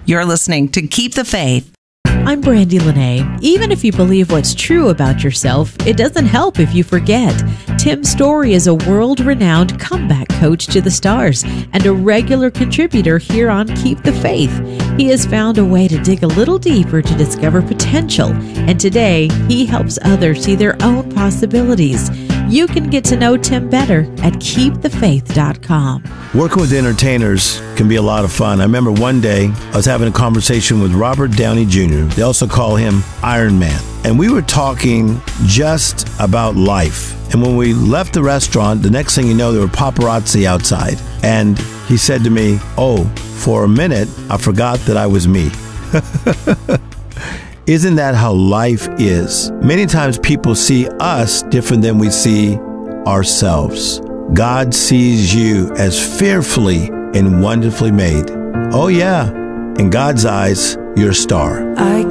You're listening to Keep the Faith. I'm Brandy Lene. Even if you believe what's true about yourself, it doesn't help if you forget. Tim Story is a world-renowned comeback coach to the stars and a regular contributor here on Keep the Faith. He has found a way to dig a little deeper to discover potential, and today he helps others see their own possibilities. You can get to know Tim better at keepthefaith.com. Working with entertainers can be a lot of fun. I remember one day I was having a conversation with Robert Downey Jr. They also call him Iron Man. And we were talking just about life. And when we left the restaurant, the next thing you know, there were paparazzi outside. And he said to me, "Oh, for a minute, I forgot that I was me." Isn't that how life is? Many times people see us different than we see ourselves. God sees you as fearfully and wonderfully made. Oh yeah, in God's eyes, you're a star.